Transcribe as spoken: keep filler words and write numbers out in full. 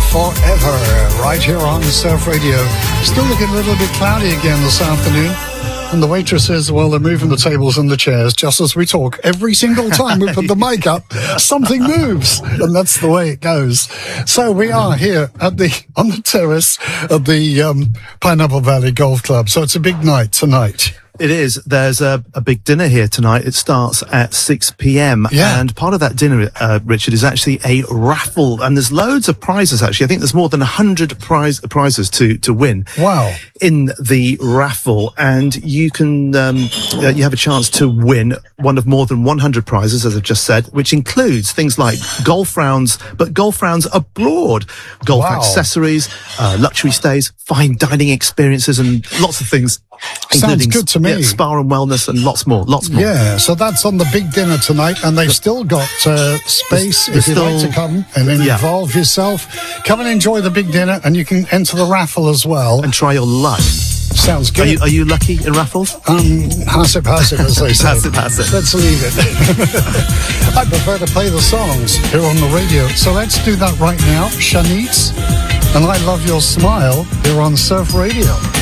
Forever, right here on Surf Radio. Still looking a little bit cloudy again this afternoon. And the waitress says, well, they're moving the tables and the chairs just as we talk. Every single time we put the mic up, something moves. And that's the way it goes. So we are here at the on the terrace of the um, Pineapple Valley Golf Club. So it's a big night tonight. It is. There's a, a big dinner here tonight. It starts at six p.m. Yeah. And part of that dinner, uh, Richard, is actually a raffle. And there's loads of prizes, actually. I think there's more than one hundred prize, prizes to, to win. Wow. In the raffle. And you can, um, uh, you have a chance to win one of more than one hundred prizes, as I've just said, which includes things like golf rounds, but golf rounds abroad, golf Wow. accessories, uh, luxury stays, fine dining experiences, and lots of things. Sounds good to me. Yeah, spa and wellness and lots more, lots more. Yeah, so that's on the big dinner tonight, and they've still got uh, space There's- if you'd there's like to still- come and then Yeah. involve yourself. Come and enjoy the big dinner, and you can enter the raffle as well. And try your luck. Sounds Are good. you, are you lucky in raffles? Um, hasip, hasip, as they say. Hasip, hasip. Let's leave it. I prefer to play the songs here on the radio, so let's do that right now. Shanice, and I Love Your Smile here on Surf Radio.